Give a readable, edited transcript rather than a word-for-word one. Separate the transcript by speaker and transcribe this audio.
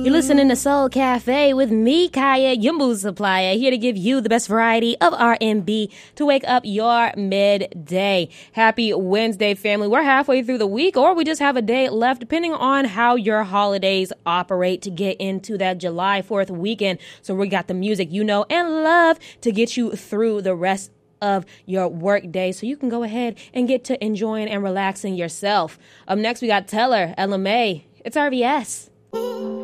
Speaker 1: You're listening to Soul Cafe with me, Kaya, your mood supplier, here to give you the best variety of R&B to wake up your midday. Happy Wednesday, family. We're halfway through the week, or we just have a day left, depending on how your holidays operate to get into that July 4th weekend. So we got the music you know and love to get you through the rest of your work day, so you can go ahead and get to enjoying and relaxing yourself. Up next, we got Teller, LMA. It's RVS.